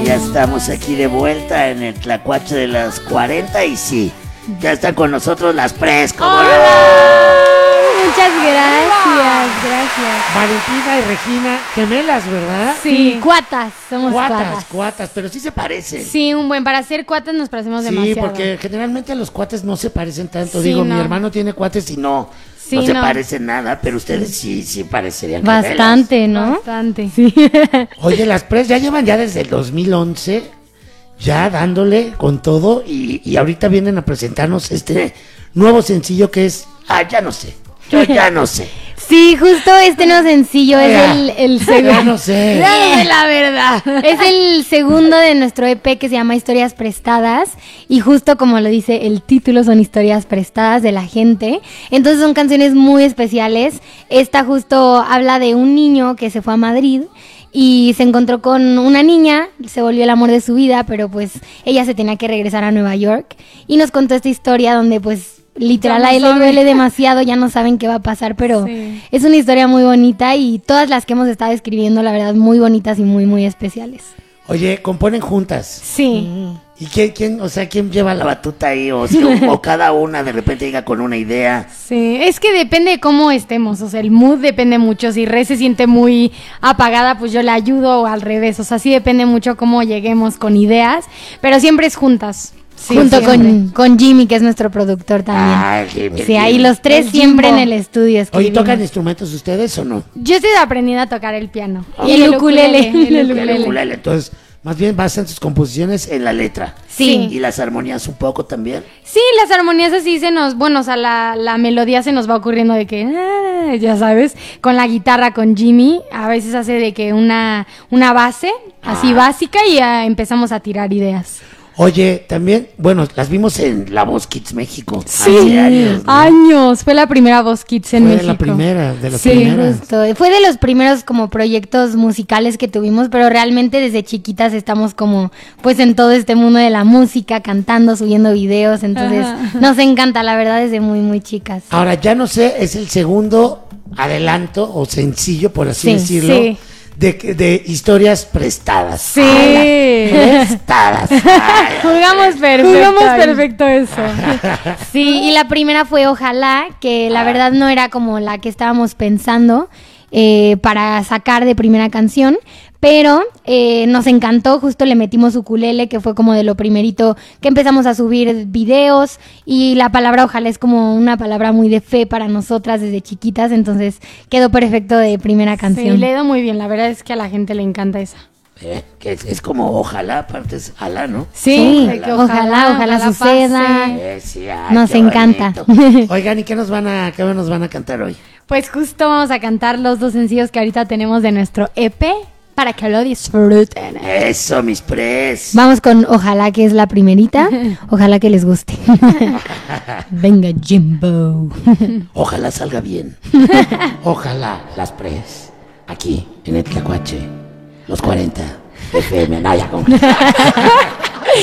ya estamos aquí de vuelta en el Tlacuache de las 40 y sí, ya está con nosotros las Pres. ¿Cómo no? Muchas gracias. Valentina y Regina, gemelas, ¿verdad? Sí, cuatas, somos cuatas. Cuatas, pero sí se parecen. Sí, para ser cuatas nos parecemos demasiado. Sí, porque generalmente los cuates no se parecen tanto. Sí, Digo, no. mi hermano tiene cuates y no se parecen nada, pero ustedes sí parecerían bastante, gemelas. ¿no? Bastante. Sí. Oye, las Pres ya llevan desde el 2011, ya dándole con todo y ahorita vienen a presentarnos este nuevo sencillo que es, ya no sé. Yo ya no sé. Sí, justo este nuevo sencillo es el segundo. Ya no sé. Ya no sé la verdad. Es el segundo de nuestro EP que se llama Historias Prestadas. Y justo como lo dice el título, son historias prestadas de la gente. Entonces son canciones muy especiales. Esta justo habla de un niño que se fue a Madrid y se encontró con una niña, se volvió el amor de su vida, pero pues ella se tenía que regresar a Nueva York. Y nos contó esta historia donde pues literal a él le duele demasiado, ya no saben qué va a pasar, pero es una historia muy bonita y todas las que hemos estado escribiendo, la verdad, muy bonitas y muy, muy especiales. Oye, ¿componen juntas? Sí. ¿Y quién lleva la batuta ahí? O cada una de repente llega con una idea. Sí, es que depende de cómo estemos, o sea, el mood depende mucho. Si Re se siente muy apagada, pues yo le ayudo, o al revés, o sea, sí depende mucho cómo lleguemos con ideas, pero siempre es juntas. Sí, junto con Jimmy, que es nuestro productor también. Sí, ahí los tres siempre en el estudio. Oye, ¿tocan instrumentos ustedes o no? Yo estoy aprendiendo a tocar el piano. Y el ukulele. El ukulele. Entonces, más bien basan sus composiciones en la letra. Sí. Y las armonías un poco también. Sí, las armonías así o sea, la melodía se nos va ocurriendo de que, ya sabes, con la guitarra, con Jimmy, a veces hace de que una base así básica y ya empezamos a tirar ideas. Oye, también, bueno, las vimos en La Voz Kids México. Sí, hace años, ¿no? años. Fue la primera Voz Kids en México. Fue la primera, de las sí, primeras. Justo. Fue de los primeros como proyectos musicales que tuvimos, pero realmente desde chiquitas estamos como pues en todo este mundo de la música, cantando, subiendo videos, entonces nos encanta, la verdad, desde muy, muy chicas. Ahora, ya no sé, es el segundo adelanto o sencillo, por así decirlo. Sí. De historias prestadas. Sí. Prestadas. Jugamos perfecto eso. Sí, y la primera fue Ojalá, que la verdad no era como la que estábamos pensando para sacar de primera canción, pero nos encantó, justo le metimos ukulele, que fue como de lo primerito que empezamos a subir videos, y la palabra ojalá es como una palabra muy de fe para nosotras desde chiquitas, entonces quedó perfecto de primera canción. Sí, le ha ido muy bien, la verdad es que a la gente le encanta esa. Que es como ojalá, aparte es alá, ¿no? Sí, ojalá suceda. Nos encanta. Oigan, ¿y qué nos van a cantar hoy? Pues justo vamos a cantar los dos sencillos que ahorita tenemos de nuestro EP para que lo disfruten. Eso, mis Pres. Vamos con Ojalá, que es la primerita. Ojalá que les guste. Venga, Jimbo. Ojalá salga bien. Ojalá las Pres. Aquí, en el Tlacuache. Los 40 FM. Naya,